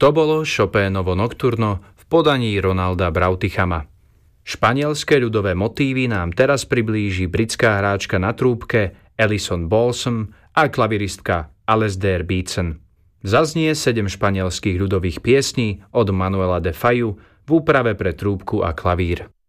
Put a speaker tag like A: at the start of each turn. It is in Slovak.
A: To bolo Chopinovo nokturno v podaní Ronalda Brautichama. Španielské ľudové motívy nám teraz priblíži britská hráčka na trúbke Alison Balsam a klaviristka Alasdair Beatson. Zaznie 7 španielských ľudových piesní od Manuela de Fayu v úprave pre trúbku a klavír.